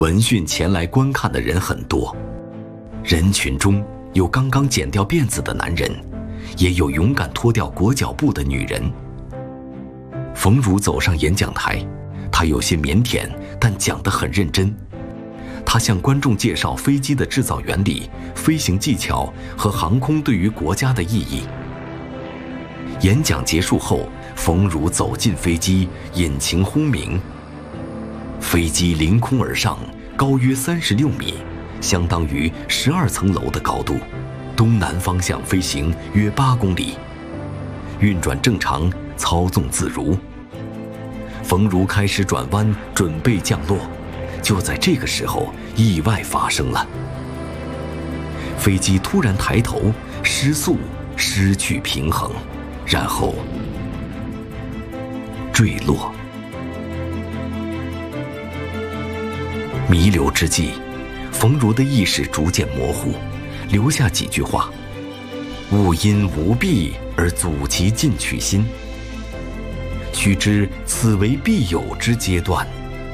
闻讯前来观看的人很多，人群中有刚刚剪掉辫子的男人，也有勇敢脱掉裹脚布的女人。冯如走上演讲台，她有些腼腆，但讲得很认真。她向观众介绍飞机的制造原理、飞行技巧和航空对于国家的意义。演讲结束后，冯如走进飞机，引擎轰鸣。飞机凌空而上，高约36米，相当于12层楼的高度，东南方向飞行约8公里，运转正常，操纵自如。冯如开始转弯，准备降落。就在这个时候，意外发生了。飞机突然抬头，失速，失去平衡，然后坠落。弥留之际，冯如的意识逐渐模糊，留下几句话：勿因无弊而阻其进取心，须知此为必有之阶段。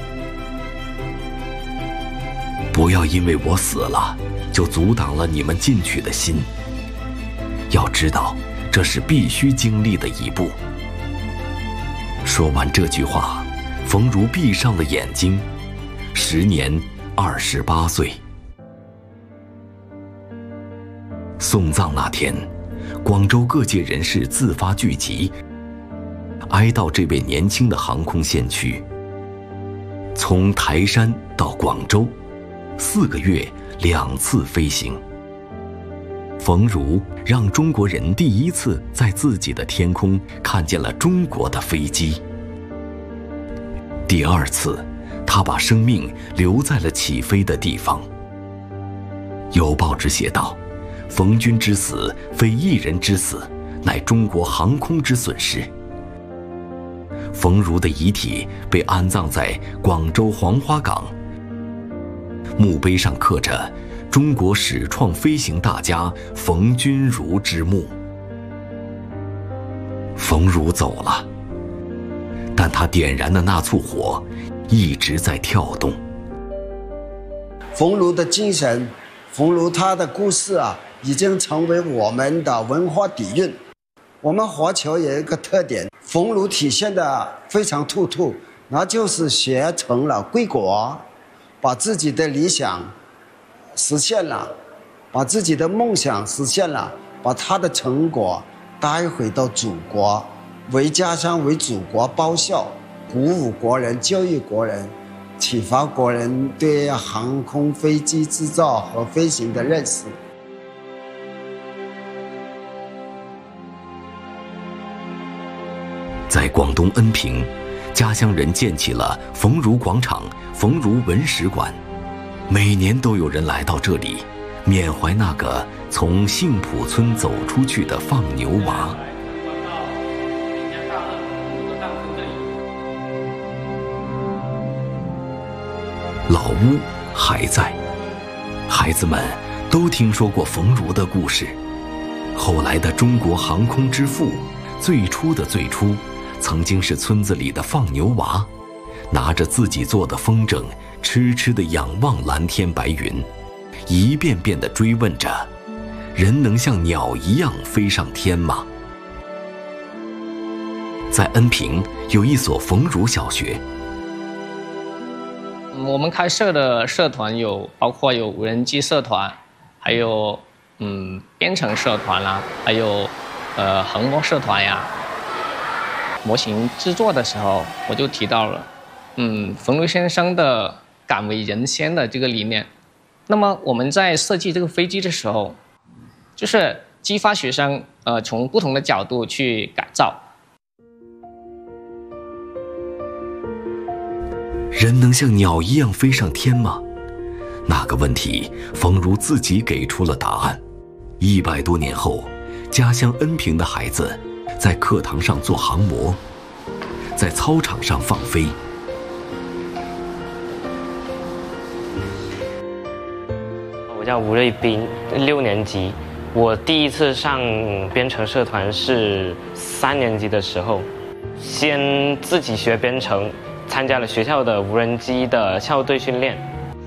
不要因为我死了，就阻挡了你们进取的心。要知道，这是必须经历的一步。说完这句话，冯如闭上了眼睛。时年28岁。送葬那天，广州各界人士自发聚集，哀悼这位年轻的航空先驱。从台山到广州，4个月2次飞行。冯如让中国人第一次在自己的天空看见了中国的飞机。第2次，他把生命留在了起飞的地方。有报纸写道：冯军之死非一人之死，乃中国航空之损失。冯如的遗体被安葬在广州黄花岗，墓碑上刻着中国始创飞行大家冯君如之墓。冯如走了，但他点燃的那簇火一直在跳动。 冯如的精神，冯如他的故事啊，已经成为我们的文化底蕴。我们华侨有一个特点，冯如体现的非常突出，那就是学成了归国，把自己的理想实现了，把自己的梦想实现了，把他的成果带回到祖国，为家乡为祖国报效，鼓舞国人，教育国人，启发国人对航空飞机制造和飞行的认识。 在广东恩平，家乡人建起了冯如广场、冯如文史馆，每年都有人来到这里，缅怀那个从杏浦村走出去的放牛娃。老屋还在，孩子们都听说过冯如的故事。后来的中国航空之父，最初的最初，曾经是村子里的放牛娃，拿着自己做的风筝，痴痴地仰望蓝天白云，一遍遍地追问着：人能像鸟一样飞上天吗？在恩平有一所冯如小学。 我们开设的社团包括有无人机社团，还有编程社团啦，还有航模社团呀。模型制作的时候，我就提到了冯如先生的敢为人先的这个理念。那么我们在设计这个飞机的时候，就是激发学生从不同的角度去改造。 人能像鸟一样飞上天吗？那个问题，冯如自己给出了答案。100多年后，家乡恩平的孩子在课堂上做航模，在操场上放飞。 我叫吴瑞斌，6年级。我第一次上编程社团是3年级的时候，先自己学编程，参加了学校的无人机的校队训练。